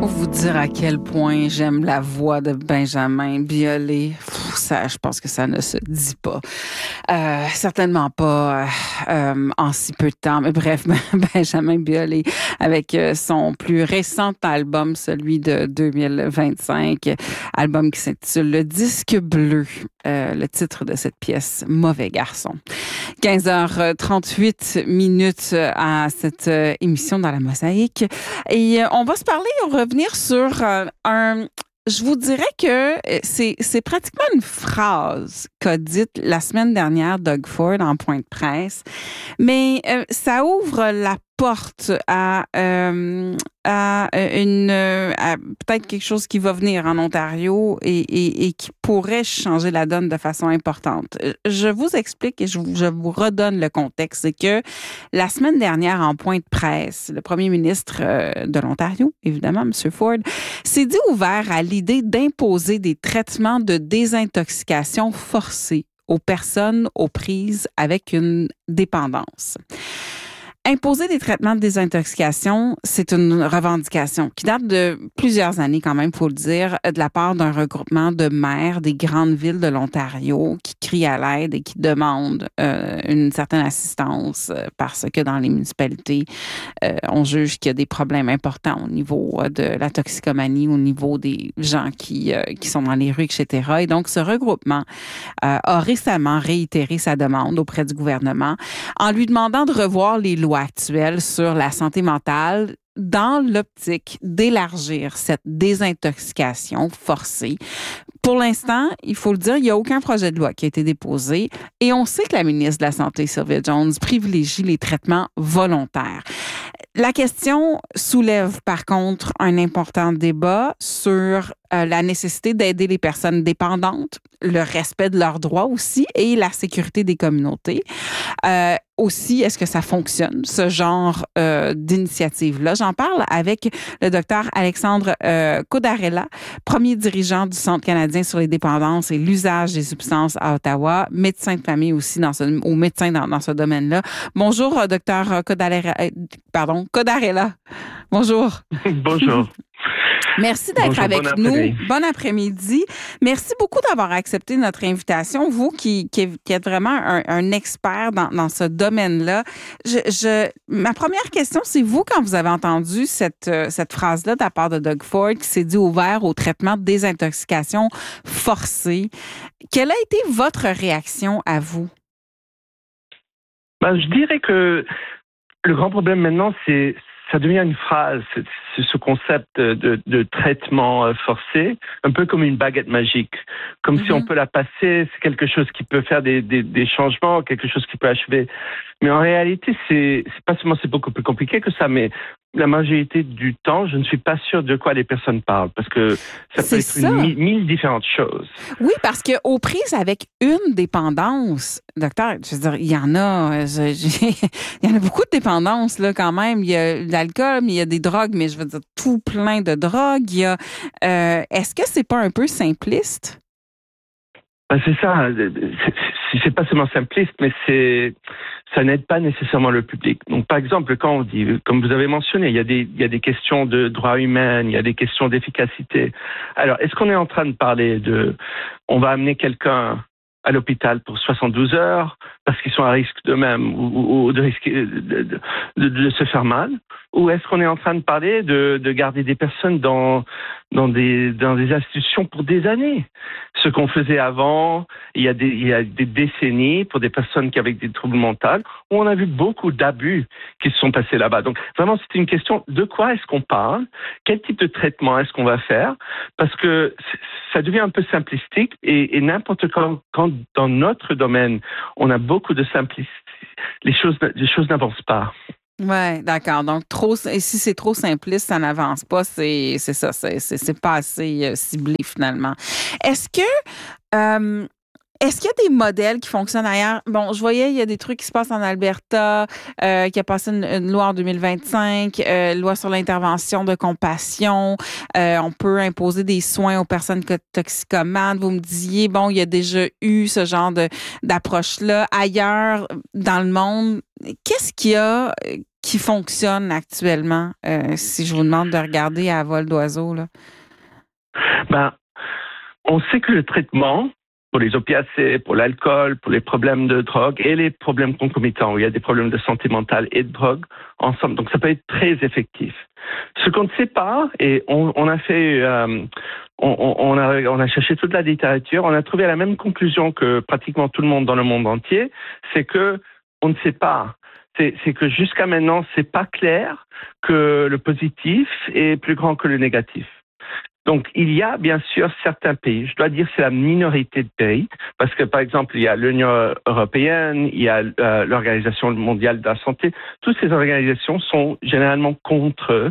Pour vous dire à quel point j'aime la voix de Benjamin Biolay, ça, je pense que ça ne se dit pas. Certainement pas en si peu de temps. Mais bref, Benjamin Biolay avec son plus récent album, celui de 2025, album qui s'intitule Le Disque Bleu, le titre de cette pièce, Mauvais garçon. 15h38 minutes à cette émission dans la Mosaïque. Et on va se parler, on va revenir sur je vous dirais que c'est pratiquement une phrase qu'a dite la semaine dernière Doug Ford en point de presse, mais ça ouvre la porte à peut-être quelque chose qui va venir en Ontario et qui pourrait changer la donne de façon importante. Je vous explique et je vous redonne le contexte. C'est que la semaine dernière, en point de presse, le premier ministre de l'Ontario, évidemment, M. Ford, s'est dit ouvert à l'idée d'imposer des traitements de désintoxication forcés aux personnes aux prises avec une dépendance. Imposer des traitements de désintoxication, c'est une revendication qui date de plusieurs années quand même, faut le dire, de la part d'un regroupement de maires des grandes villes de l'Ontario qui crient à l'aide et qui demandent une certaine assistance parce que dans les municipalités, on juge qu'il y a des problèmes importants au niveau de la toxicomanie, au niveau des gens qui sont dans les rues, etc. Et donc, ce regroupement a récemment réitéré sa demande auprès du gouvernement en lui demandant de revoir les lois actuelles sur la santé mentale dans l'optique d'élargir cette désintoxication forcée. Pour l'instant, il faut le dire, il n'y a aucun projet de loi qui a été déposé et on sait que la ministre de la Santé, Sylvia Jones, privilégie les traitements volontaires. La question soulève par contre un important débat sur la nécessité d'aider les personnes dépendantes, le respect de leurs droits aussi et la sécurité des communautés. Aussi, est-ce que ça fonctionne, ce genre d'initiative-là? J'en parle avec le docteur Alexandre Codarella, premier dirigeant du Centre canadien sur les dépendances et l'usage des substances à Ottawa, médecin de famille aussi dans ce domaine-là. Bonjour, docteur Codarella. Bonjour. Bonjour. Merci d'être avec nous. Bon après-midi. Merci beaucoup d'avoir accepté notre invitation. Vous qui êtes vraiment un expert dans ce domaine-là. Ma première question, c'est vous, quand vous avez entendu cette phrase-là de la part de Doug Ford qui s'est dit ouvert au traitement de désintoxication forcée, quelle a été votre réaction à vous? Je dirais que le grand problème maintenant, ça devient une phrase, c'est ce concept de traitement forcé, un peu comme une baguette magique. Comme si on peut la passer, c'est quelque chose qui peut faire des changements, quelque chose qui peut achever. Mais en réalité, c'est pas seulement, c'est beaucoup plus compliqué que ça, mais la majorité du temps, je ne suis pas sûr de quoi les personnes parlent, parce que ça peut être mille différentes choses. Oui, parce que aux prises avec une dépendance, docteur, je veux dire, il y en a beaucoup de dépendances là quand même. Il y a l'alcool, mais il y a des drogues, mais je veux dire tout plein de drogues. Il y a, est-ce que c'est pas un peu simpliste? C'est ça. C'est pas seulement simpliste, mais ça n'aide pas nécessairement le public. Donc, par exemple, quand on dit, comme vous avez mentionné, il y a des questions de droits humains, il y a des questions d'efficacité. Alors, est-ce qu'on est en train de parler on va amener quelqu'un à l'hôpital pour 72 heures parce qu'ils sont à risque d'eux-mêmes ou de risquer de se faire mal? Ou est-ce qu'on est en train de parler de garder des personnes dans des institutions pour des années? Ce qu'on faisait avant, il y a des décennies pour des personnes qui avaient des troubles mentaux, où on a vu beaucoup d'abus qui se sont passés là-bas. Donc, vraiment, c'est une question de quoi est-ce qu'on parle? Quel type de traitement est-ce qu'on va faire? Parce que ça devient un peu simplistique et n'importe quand dans notre domaine, on a beaucoup de simplicité, les choses n'avancent pas. Ouais, d'accord. Donc si c'est trop simpliste, ça n'avance pas. C'est ça. C'est pas assez ciblé finalement. Est-ce Est-ce qu'il y a des modèles qui fonctionnent ailleurs? Bon, je voyais, il y a des trucs qui se passent en Alberta, qui a passé une loi en 2025, loi sur l'intervention de compassion. On peut imposer des soins aux personnes toxicomanes. Vous me disiez, bon, il y a déjà eu ce genre d'approche-là ailleurs dans le monde. Qu'est-ce qu'il y a qui fonctionne actuellement, si je vous demande de regarder à vol d'oiseau, là? Ben, on sait que le traitement pour les opiacés, pour l'alcool, pour les problèmes de drogue et les problèmes concomitants, où il y a des problèmes de santé mentale et de drogue ensemble. Donc, ça peut être très effectif. Ce qu'on ne sait pas, et on a fait, on a cherché toute la littérature, on a trouvé la même conclusion que pratiquement tout le monde dans le monde entier, c'est que on ne sait pas. C'est que jusqu'à maintenant, c'est pas clair que le positif est plus grand que le négatif. Donc, il y a bien sûr certains pays, je dois dire c'est la minorité de pays, parce que par exemple, il y a l'Union européenne, il y a l'Organisation mondiale de la santé, toutes ces organisations sont généralement contre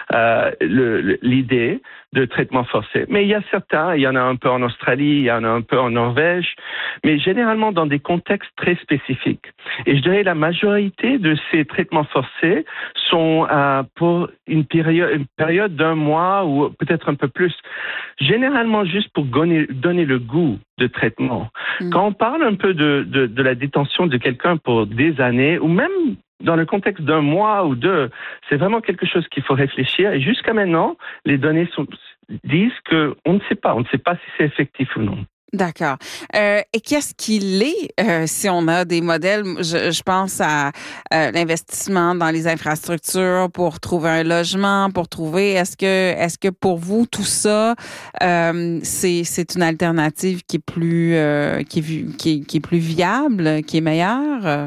l'idée de traitement forcé. Mais il y a certains, il y en a un peu en Australie, il y en a un peu en Norvège, mais généralement dans des contextes très spécifiques. Et je dirais la majorité de ces traitements forcés sont pour une période d'un mois ou peut-être un peu plus. Généralement juste pour donner le goût de traitement. Quand on parle un peu de la détention de quelqu'un pour des années ou même dans le contexte d'un mois ou deux, c'est vraiment quelque chose qu'il faut réfléchir. Et jusqu'à maintenant, les données disent qu'on ne sait pas. On ne sait pas si c'est effectif ou non. D'accord. Et qu'est-ce qu'il est si on a des modèles? Je pense à l'investissement dans les infrastructures pour trouver un logement, pour trouver. Est-ce que pour vous tout ça c'est une alternative qui est plus qui est plus viable, qui est meilleure?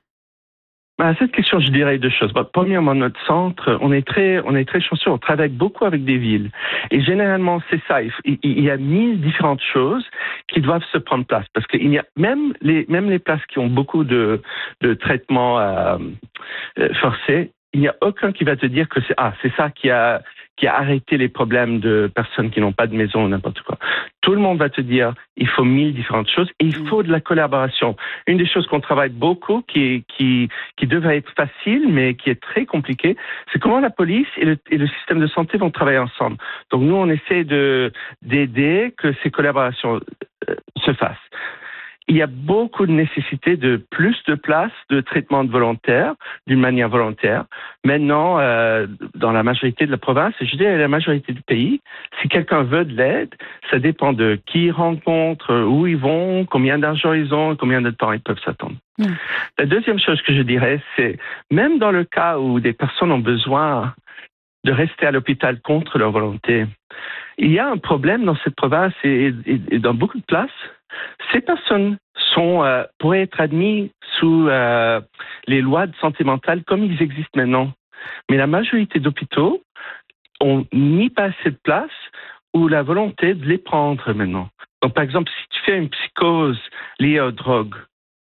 À cette question, je dirais deux choses. Premièrement, notre centre, on est très chanceux. On travaille beaucoup avec des villes. Et généralement, c'est ça. Il y a 1000 différentes choses qui doivent se prendre place. Parce qu'il y a même les places qui ont beaucoup de traitements forcés, il n'y a aucun qui va te dire que c'est ça qui a arrêté les problèmes de personnes qui n'ont pas de maison ou n'importe quoi. Tout le monde va te dire il faut 1000 différentes choses et il faut de la collaboration. Une des choses qu'on travaille beaucoup, qui devrait être facile, mais qui est très compliquée, c'est comment la police et le système de santé vont travailler ensemble. Donc nous, on essaie d'aider que ces collaborations se fassent. Il y a beaucoup de nécessité de plus de places de traitement volontaire, d'une manière volontaire. Maintenant, dans la majorité de la province, et je dirais la majorité du pays, si quelqu'un veut de l'aide, ça dépend de qui ils rencontrent, où ils vont, combien d'argent ils ont, combien de temps ils peuvent s'attendre. La deuxième chose que je dirais, c'est même dans le cas où des personnes ont besoin de rester à l'hôpital contre leur volonté, il y a un problème dans cette province et dans beaucoup de places. Ces personnes pourraient être admises sous les lois de santé mentale comme ils existent maintenant. Mais la majorité d'hôpitaux ont ni pas assez de place ou la volonté de les prendre maintenant. Donc, par exemple, si tu fais une psychose liée aux drogues,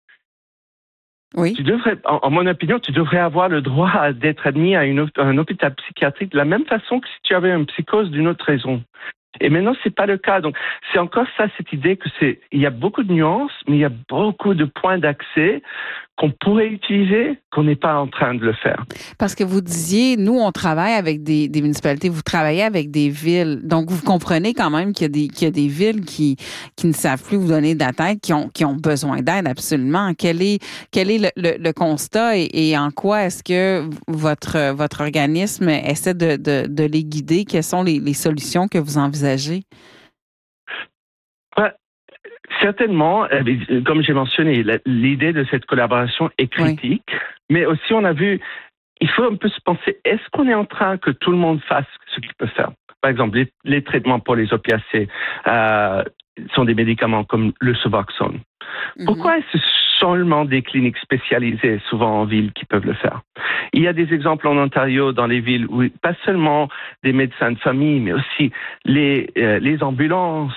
oui. Tu devrais, en mon opinion, tu devrais avoir le droit d'être admis à un hôpital psychiatrique de la même façon que si tu avais une psychose d'une autre raison. Et maintenant, c'est pas le cas. Donc, c'est encore ça, cette idée il y a beaucoup de nuances, mais il y a beaucoup de points d'accès qu'on pourrait utiliser, qu'on n'est pas en train de le faire. Parce que vous disiez, nous, on travaille avec des municipalités, vous travaillez avec des villes. Donc, vous comprenez quand même qu'il y a des villes qui ne savent plus vous donner d'aide, qui ont besoin d'aide absolument. Quel est le constat et en quoi est-ce que votre organisme essaie de les guider? Quelles sont les solutions que vous envisagez? Certainement, comme j'ai mentionné, l'idée de cette collaboration est critique, mais aussi on a vu, il faut un peu se penser, est-ce qu'on est en train que tout le monde fasse ce qu'il peut faire? Par exemple, les traitements pour les opiacés sont des médicaments comme le Suboxone. Pourquoi est-ce seulement des cliniques spécialisées, souvent en ville, qui peuvent le faire? Il y a des exemples en Ontario, dans les villes, où pas seulement des médecins de famille, mais aussi les ambulances,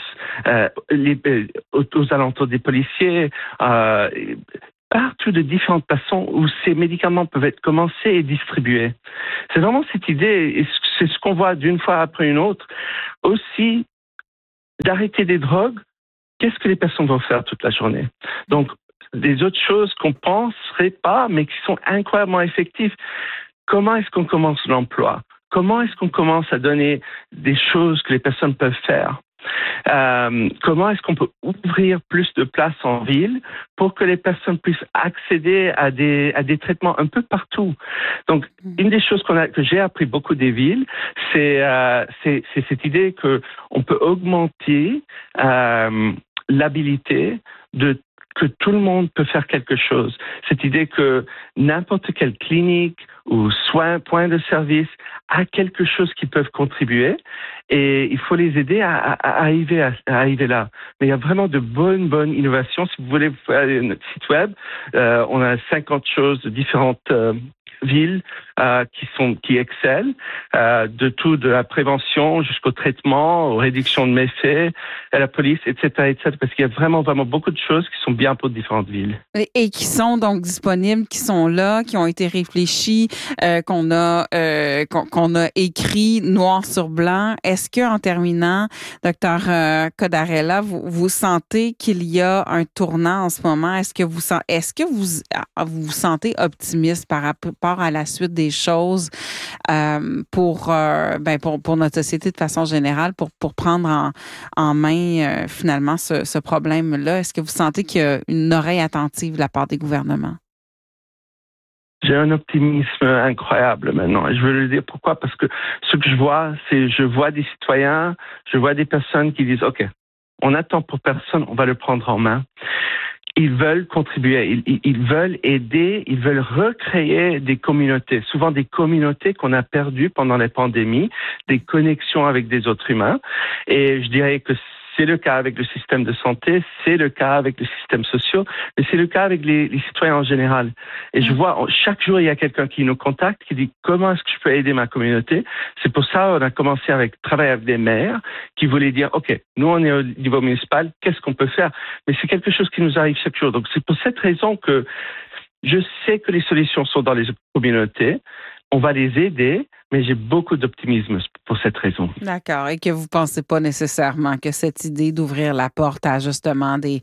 aux alentours des policiers, partout de différentes façons où ces médicaments peuvent être commencés et distribués. C'est vraiment cette idée, et c'est ce qu'on voit d'une fois après une autre, aussi d'arrêter des drogues qu'est-ce que les personnes vont faire toute la journée? Donc, des autres choses qu'on penserait pas, mais qui sont incroyablement effectives. Comment est-ce qu'on commence l'emploi? Comment est-ce qu'on commence à donner des choses que les personnes peuvent faire? Comment est-ce qu'on peut ouvrir plus de places en ville pour que les personnes puissent accéder à des traitements un peu partout? Donc, une des choses que j'ai appris beaucoup des villes, c'est cette idée que on peut augmenter l'habilité que tout le monde peut faire quelque chose. Cette idée que n'importe quelle clinique ou point de service a quelque chose qui peuvent contribuer et il faut les aider à arriver là. Mais il y a vraiment de bonnes innovations. Si vous voulez, vous pouvez aller sur notre site web. On a 50 choses de différentes villes qui excellent, de la prévention jusqu'au traitement, aux réductions de méfaits, à la police, etc., parce qu'il y a vraiment beaucoup de choses qui sont bien pour différentes villes. Et qui sont donc disponibles, qui sont là, qui ont été réfléchis, qu'on a écrit noir sur blanc. Est-ce que, en terminant, Dr. Codarella, vous sentez qu'il y a un tournant en ce moment? Est-ce que vous vous sentez optimiste par rapport à la suite des choses pour notre société de façon générale, pour prendre en main finalement ce problème-là? Est-ce que vous sentez qu'il y a une oreille attentive de la part des gouvernements? J'ai un optimisme incroyable maintenant. Et je veux le dire pourquoi? Parce que ce que je vois des citoyens, je vois des personnes qui disent « OK, on n'attend pour personne, on va le prendre en main ». Ils veulent contribuer, ils veulent aider, ils veulent recréer des communautés, souvent des communautés qu'on a perdues pendant la pandémie, des connexions avec des autres humains. Et je dirais que c'est le cas avec le système de santé, c'est le cas avec le système social, mais c'est le cas avec les citoyens en général. Et je vois, chaque jour, il y a quelqu'un qui nous contacte, qui dit « Comment est-ce que je peux aider ma communauté ?» C'est pour ça qu'on a commencé travailler avec des maires qui voulaient dire « OK, nous, on est au niveau municipal, qu'est-ce qu'on peut faire ?» Mais c'est quelque chose qui nous arrive chaque jour. Donc, c'est pour cette raison que je sais que les solutions sont dans les communautés. On va les aider, mais j'ai beaucoup d'optimisme pour cette raison. D'accord. Et que vous ne pensez pas nécessairement que cette idée d'ouvrir la porte à justement des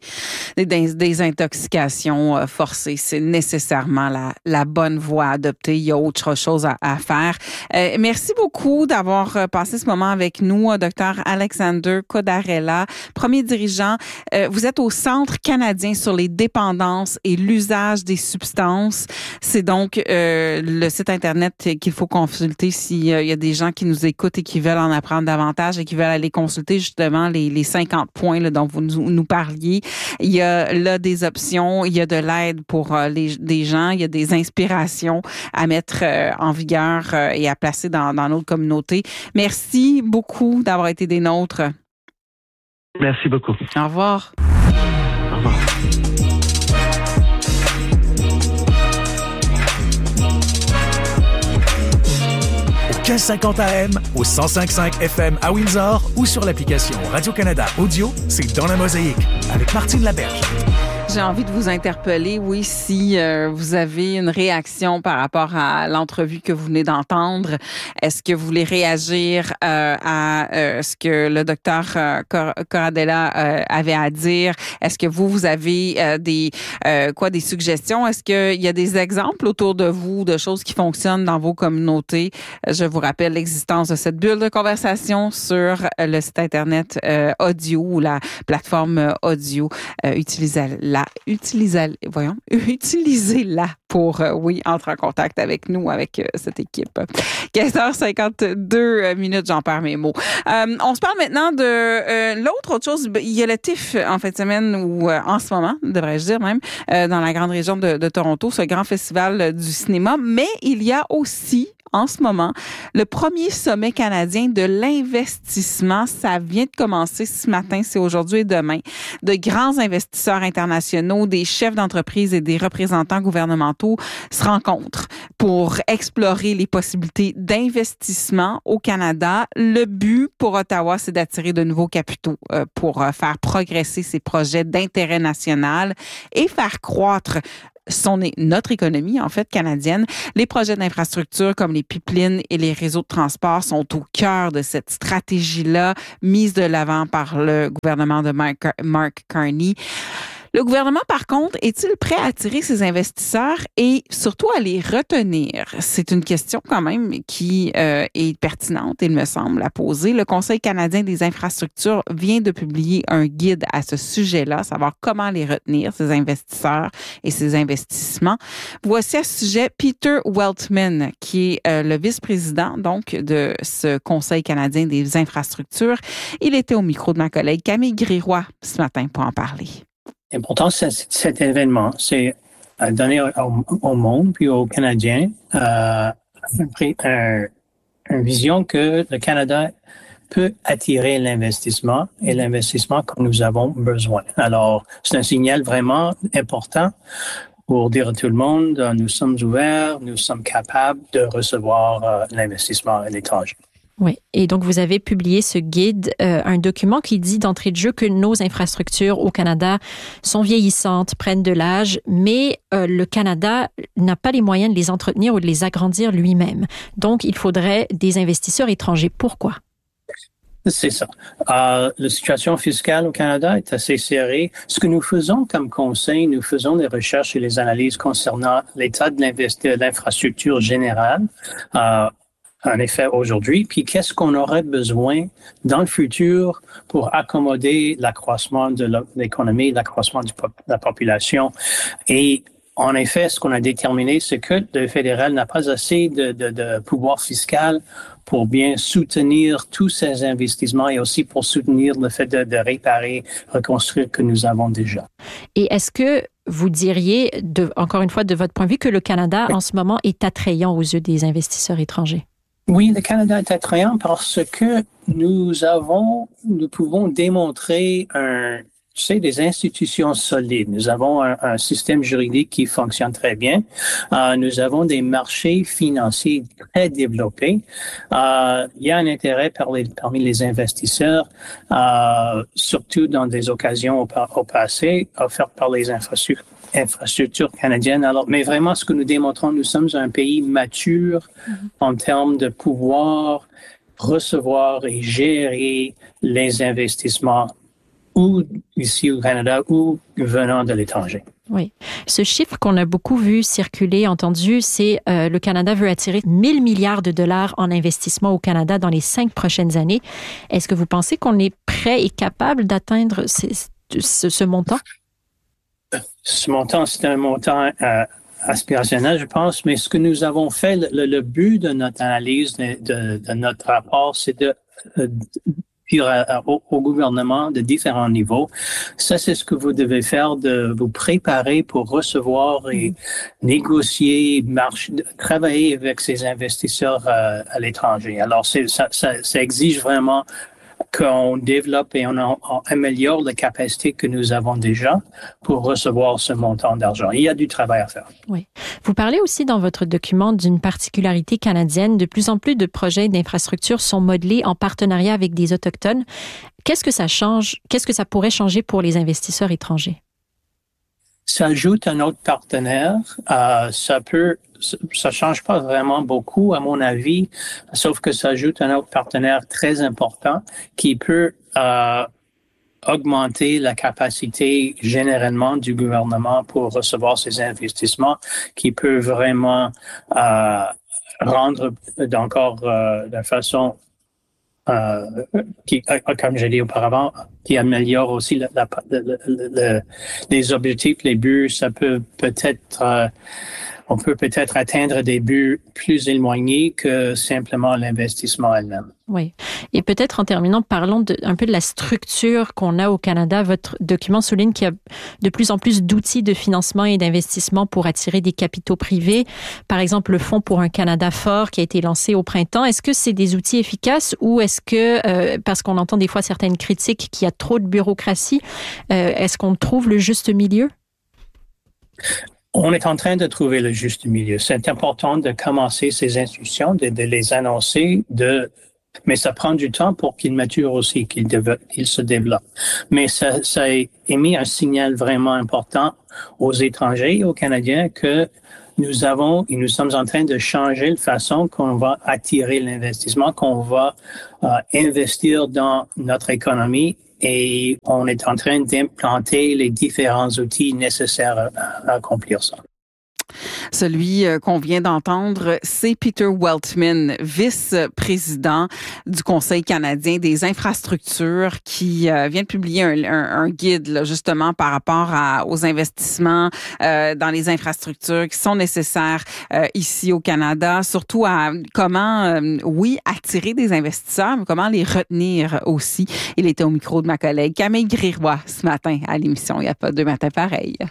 intoxications forcées, c'est nécessairement la bonne voie à adopter. Il y a autre chose à faire. Merci beaucoup d'avoir passé ce moment avec nous, Dr. Alexander Codarella, premier dirigeant. Vous êtes au Centre canadien sur les dépendances et l'usage des substances. C'est donc le site Internet qu'il faut consulter s'il y a des gens qui nous écoutent et qui veulent en apprendre davantage et qui veulent aller consulter justement les 50 points là, dont vous nous parliez. Il y a là des options, il y a de l'aide pour des gens, il y a des inspirations à mettre en vigueur et à placer dans notre communauté. Merci beaucoup d'avoir été des nôtres. Merci beaucoup. Au revoir. Au revoir. 1550 AM, au 105.5 FM à Windsor ou sur l'application Radio-Canada Audio, c'est Dans la Mosaïque avec Martine Laberge. J'ai envie de vous interpeller, oui, si vous avez une réaction par rapport à l'entrevue que vous venez d'entendre. Est-ce que vous voulez réagir à ce que le docteur Codarella avait à dire? Est-ce que vous avez des suggestions? Est-ce qu'il y a des exemples autour de vous de choses qui fonctionnent dans vos communautés? Je vous rappelle l'existence de cette bulle de conversation sur le site Internet audio ou la plateforme audio. Utilisez-la pour, entrer en contact avec nous, avec cette équipe. 15h52 minutes, j'en perds mes mots. On se parle maintenant de autre chose. Il y a le TIFF en fin de semaine, ou en ce moment, devrais-je dire même, dans la grande région de Toronto, ce grand festival du cinéma. Mais il y a aussi en ce moment, le premier sommet canadien de l'investissement. Ça vient de commencer ce matin, c'est aujourd'hui et demain. De grands investisseurs internationaux, des chefs d'entreprise et des représentants gouvernementaux se rencontrent pour explorer les possibilités d'investissement au Canada. Le but pour Ottawa, c'est d'attirer de nouveaux capitaux pour faire progresser ces projets d'intérêt national et faire croître notre économie, en fait, canadienne. Les projets d'infrastructure comme les pipelines et les réseaux de transport sont au cœur de cette stratégie-là mise de l'avant par le gouvernement de Mark Carney. Le gouvernement, par contre, est-il prêt à attirer ces investisseurs et surtout à les retenir? C'est une question quand même qui est pertinente, il me semble, à poser. Le Conseil canadien des infrastructures vient de publier un guide à ce sujet-là, savoir comment les retenir, ces investisseurs et ces investissements. Voici à ce sujet Peter Weltman, qui est le vice-président donc de ce Conseil canadien des infrastructures. Il était au micro de ma collègue Camille Griroy ce matin pour en parler. L'important, cet événement, c'est donner au monde puis aux Canadiens une vision que le Canada peut attirer l'investissement et l'investissement que nous avons besoin. Alors, c'est un signal vraiment important pour dire à tout le monde, nous sommes ouverts, nous sommes capables de recevoir l'investissement à l'étranger. Oui, et donc vous avez publié ce guide, un document qui dit d'entrée de jeu que nos infrastructures au Canada sont vieillissantes, prennent de l'âge, mais le Canada n'a pas les moyens de les entretenir ou de les agrandir lui-même. Donc, il faudrait des investisseurs étrangers. Pourquoi? C'est ça. La situation fiscale au Canada est assez serrée. Ce que nous faisons comme conseil, nous faisons des recherches et des analyses concernant l'état de l'infrastructure générale. En effet, aujourd'hui, puis qu'est-ce qu'on aurait besoin dans le futur pour accommoder l'accroissement de l'économie, l'accroissement de la population. Et en effet, ce qu'on a déterminé, c'est que le fédéral n'a pas assez de pouvoir fiscal pour bien soutenir tous ces investissements et aussi pour soutenir le fait de réparer, reconstruire que nous avons déjà. Et est-ce que vous diriez, encore une fois, de votre point de vue, que le Canada, en ce moment, est attrayant aux yeux des investisseurs étrangers? Oui, le Canada est attrayant parce que nous pouvons démontrer des institutions solides. Nous avons un système juridique qui fonctionne très bien. Nous avons des marchés financiers très développés. Il y a un intérêt parmi les investisseurs, surtout dans des occasions au passé, offertes par les infrastructures canadiennes. Alors, mais vraiment, ce que nous démontrons, nous sommes un pays mature en termes de pouvoir recevoir et gérer les investissements ou ici au Canada ou venant de l'étranger. Oui. Ce chiffre qu'on a beaucoup vu circuler, entendu, c'est le Canada veut attirer 1 000 milliards de dollars en investissement au Canada dans les 5 prochaines années. Est-ce que vous pensez qu'on est prêt et capable d'atteindre ce montant? Ce montant, c'est un montant aspirationnel, je pense, mais ce que nous avons fait, le but de notre analyse, de notre rapport, c'est de dire au gouvernement de différents niveaux, ça c'est ce que vous devez faire, de vous préparer pour recevoir et négocier, travailler avec ces investisseurs à l'étranger. Alors ça exige vraiment qu'on développe et on améliore la capacité que nous avons déjà pour recevoir ce montant d'argent. Il y a du travail à faire. Oui. Vous parlez aussi dans votre document d'une particularité canadienne. De plus en plus de projets d'infrastructure sont modelés en partenariat avec des Autochtones. Qu'est-ce que ça change? Qu'est-ce que ça pourrait changer pour les investisseurs étrangers? Ça ajoute un autre partenaire. Ça change pas vraiment beaucoup, à mon avis, sauf que ça ajoute un autre partenaire très important qui peut augmenter la capacité généralement du gouvernement pour recevoir ces investissements, qui peut vraiment rendre encore de façon qui, comme j'ai dit auparavant, qui améliore aussi les objectifs, les buts. Ça peut peut-être on peut peut-être atteindre des buts plus éloignés que simplement l'investissement elle-même. Oui. Et peut-être en terminant, parlons un peu de la structure qu'on a au Canada. Votre document souligne qu'il y a de plus en plus d'outils de financement et d'investissement pour attirer des capitaux privés. Par exemple, le Fonds pour un Canada fort qui a été lancé au printemps. Est-ce que c'est des outils efficaces ou est-ce que, parce qu'on entend des fois certaines critiques qu'il y a trop de bureaucratie, est-ce qu'on trouve le juste milieu? On est en train de trouver le juste milieu. C'est important de commencer ces institutions, de les annoncer, de Mais ça prend du temps pour qu'il mature aussi, qu'il se développe. Mais ça a émis un signal vraiment important aux étrangers et aux Canadiens que nous sommes en train de changer la façon qu'on va attirer l'investissement, qu'on va investir dans notre économie, et on est en train d'implanter les différents outils nécessaires à accomplir ça. Celui qu'on vient d'entendre, c'est Peter Weltman, vice-président du Conseil canadien des infrastructures, qui vient de publier un guide là, justement par rapport aux investissements dans les infrastructures qui sont nécessaires ici au Canada, surtout à comment, attirer des investisseurs, mais comment les retenir aussi. Il était au micro de ma collègue Camille Grirois ce matin à l'émission « Il n'y a pas deux matins pareils ».